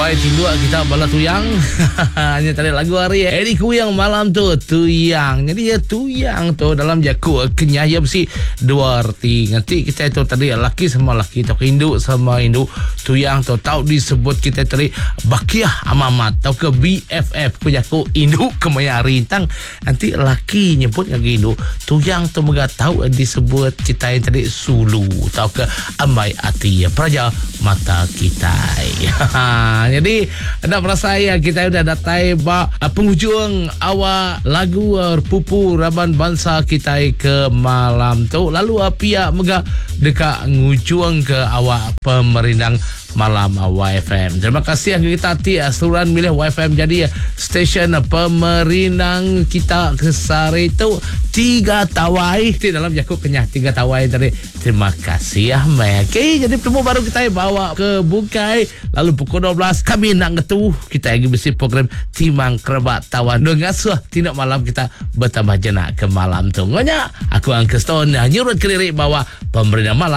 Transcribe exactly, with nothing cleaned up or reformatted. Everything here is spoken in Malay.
Sampai tidur kita bala tuyang. Hanya tadi lagu hari Eddie Kuyang malam tu tuyang. Jadi ya tuyang tu dalam jaku kenyaya besi dua arti. Nanti kita itu tadi laki sama laki tu Hindu sama Hindu. Tuyang tu tahu disebut kita tadi Bakiah Amamat atau ke B F F ku jaku Hindu kemaya rintang. Nanti laki nyebut dengan Hindu. Tuyang tu mega tahu disebut kita yang tadi Sulu atau ke Ambai Ati Praja Mata kita. Jadi ada perasaan kita sudah datai ba penghujung awal lagu uh, Pupu Raban Bangsa kita ke malam tu. Lalu uh, pihak mega dekat ngujung ke awak pemerindang malam uh, Y F M. Terima kasih yang kita hati uh, seluruhan milih Y F M jadi uh, stesen uh, pemerindang kita kesari tu tiga tawai di dalam jakuk kenyah tiga tawai tadi. Terima kasih ya Mek. Okay, jadi temu baru kita bawa ke Bukai. Lalu pukul dua belas kami nak ngetu kita lagi besi program Timang Kerabat Tawan dengan suah tindak malam kita bertambah jenak ke malam tu. Ngonya aku Uncle Stone nyurut kelirik bawa pemerintah malam